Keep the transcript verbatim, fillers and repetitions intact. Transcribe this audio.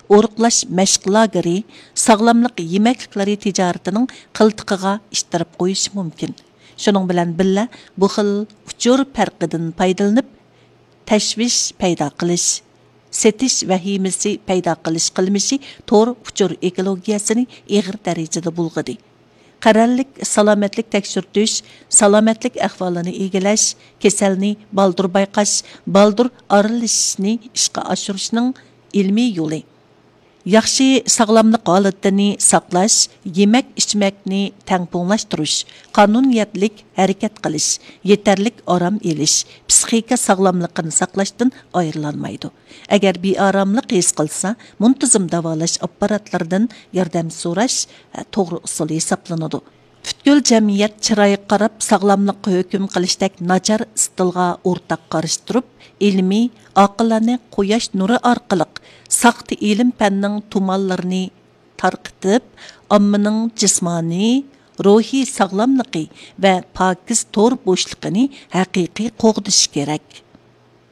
o'riqlash mashq lageri, sog'lomlik yemekliklari tijoratining qiltiqiga ishtirib qo'yish mumkin. Shuning bilan billa bu xil uchur farqidan foydalanib tashvish paydo qilish, setish vahimasi paydo qilish qilmishi to'r uchur ekologiyasini og'ir darajada bulg'adi. Qarorlik salomatlik tekshirtish, salomatlik ahvolini egilash, kasalni baldur bayqash, baldur aralashishni ishga oshirishning ilmiy yo'li. Yaxshi sog'lomlik holatini saqlash, yemek ichmakni tangpunglashtirish, qonuniyatlik harakat qilish, yetarlik orom elish, psixika sog'lomligini saqlashdan ayrilanmaydi. Agar beoromlik his qilsa, muntazam davolash apparatlaridan yordam so'rash to'g'ri usul hisoblanadi. Butkul jamiyat chiroyi qarab sog'lomlikqa hukm qilishdek nachar istilga o'rtaq qarash turib, ilmiy aqllarni quyosh nuri orqali saxta ilm fanning tumanlarini tarqitib, ommaning jismoniy, ruhiy sog'lomligi va pokiz to'r bo'shligini haqiqiy qo'g'dish kerak.